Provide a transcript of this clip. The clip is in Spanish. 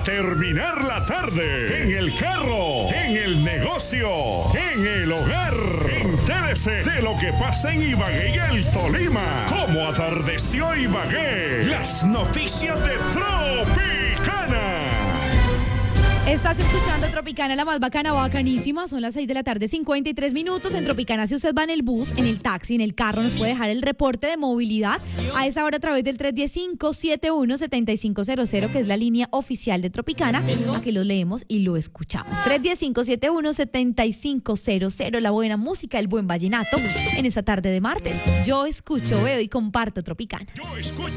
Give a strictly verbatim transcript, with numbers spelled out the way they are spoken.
terminar la tarde, en el carro, en el negocio, en el hogar. Entérese de lo que pasa en Ibagué y el Tolima. Cómo atardeció Ibagué. Las noticias de Tropicana. Estás escuchando Tropicana, la más bacana, bacanísima. Son las seis de la tarde, cincuenta y tres minutos. En Tropicana, si usted va en el bus, en el taxi, en el carro, nos puede dejar el reporte de movilidad a esa hora a través del tres uno cinco, siete uno siete cinco cero cero, que es la línea oficial de Tropicana. Aquí lo leemos y lo escuchamos. tres uno cinco, siete uno siete cinco cero cero. La buena música, el buen vallenato en esta tarde de martes. Yo escucho, veo y comparto Tropicana. Yo escucho.